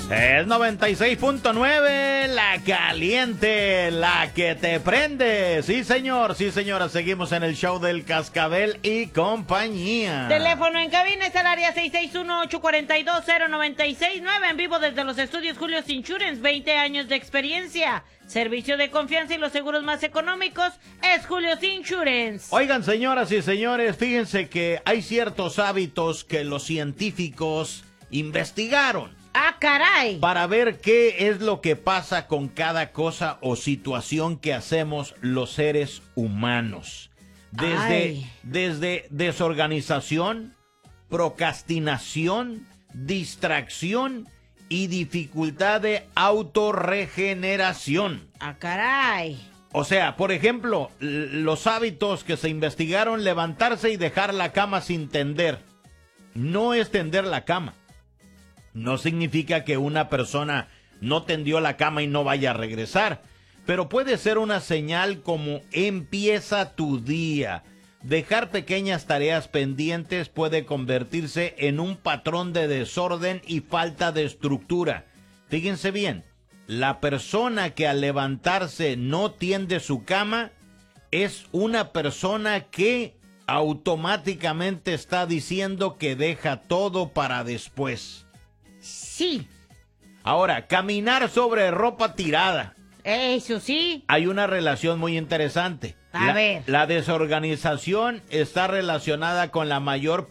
Es 96.9, la caliente, la que te prende. Sí, señor, sí, señora. Seguimos en el show del Cascabel y compañía. Teléfono en cabina es el área 661-842-0969. En vivo desde los estudios Julio's Insurance. 20 años de experiencia. Servicio de confianza y los seguros más económicos es Julio's Insurance. Oigan, señoras y señores, fíjense que hay ciertos hábitos que los científicos investigaron. ¡Ah, caray! Para ver qué es lo que pasa con cada cosa o situación que hacemos los seres humanos. Desde desorganización, procrastinación, distracción y dificultad de autorregeneración. ¡Ah, caray! O sea, por ejemplo, los hábitos que se investigaron: levantarse y dejar la cama sin tender. No es tender la cama. No significa que una persona no tendió la cama y no vaya a regresar, pero puede ser una señal como empieza tu día. Dejar pequeñas tareas pendientes puede convertirse en un patrón de desorden y falta de estructura. Fíjense bien, la persona que al levantarse no tiende su cama es una persona que automáticamente está diciendo que deja todo para después. Sí. Ahora, caminar sobre ropa tirada. Eso sí. Hay una relación muy interesante. A ver. La desorganización está relacionada con la mayor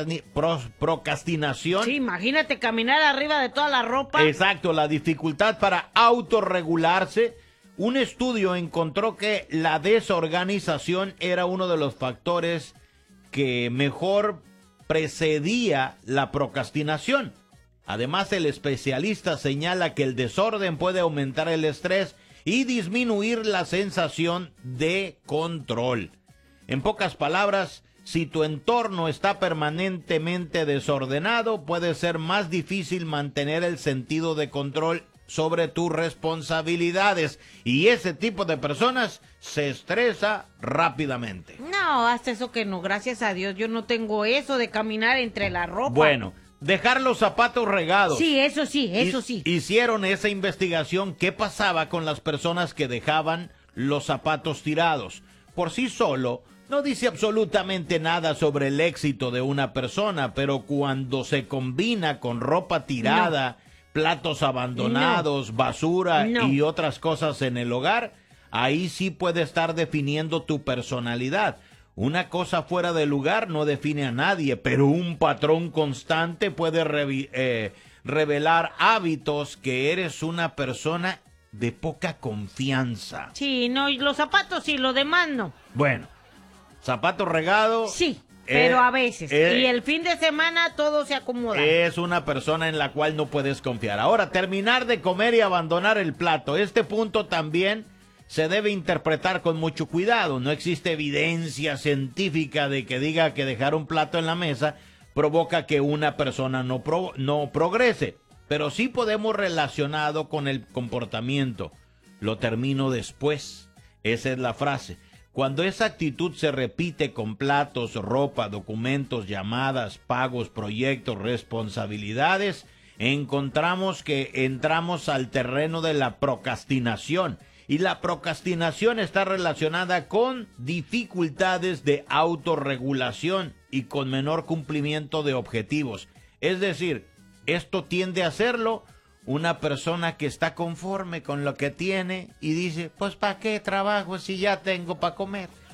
procrastinación. Sí, imagínate caminar arriba de toda la ropa. Exacto, la dificultad para autorregularse. Un estudio encontró que la desorganización era uno de los factores que mejor precedía la procrastinación. Además, el especialista señala que el desorden puede aumentar el estrés y disminuir la sensación de control. En pocas palabras, si tu entorno está permanentemente desordenado, puede ser más difícil mantener el sentido de control sobre tus responsabilidades. Y ese tipo de personas se estresa rápidamente. No, hasta eso que no, gracias a Dios, yo no tengo eso de caminar entre la ropa. Bueno, dejar los zapatos regados. Sí, eso sí, eso sí. Hicieron esa investigación. ¿Qué pasaba con las personas que dejaban los zapatos tirados? Por sí solo, no dice absolutamente nada sobre el éxito de una persona, pero cuando se combina con ropa tirada, platos abandonados, basura y otras cosas en el hogar, ahí sí puede estar definiendo tu personalidad. Una cosa fuera de lugar no define a nadie, pero un patrón constante puede revelar hábitos que eres una persona de poca confianza. Sí, no, y los zapatos sí, lo demás no. Bueno, zapatos regados. Sí, pero a veces. Y el fin de semana todo se acomoda. Es una persona en la cual no puedes confiar. Ahora, terminar de comer y abandonar el plato. Este punto también se debe interpretar con mucho cuidado. No existe evidencia científica de que diga que dejar un plato en la mesa provoca que una persona no progrese. Pero sí podemos relacionarlo con el comportamiento. Lo termino después. Esa es la frase. Cuando esa actitud se repite con platos, ropa, documentos, llamadas, pagos, proyectos, responsabilidades, encontramos que entramos al terreno de la procrastinación. Y la procrastinación está relacionada con dificultades de autorregulación y con menor cumplimiento de objetivos. Es decir, esto tiende a hacerlo una persona que está conforme con lo que tiene y dice, pues ¿para qué trabajo si ya tengo para comer?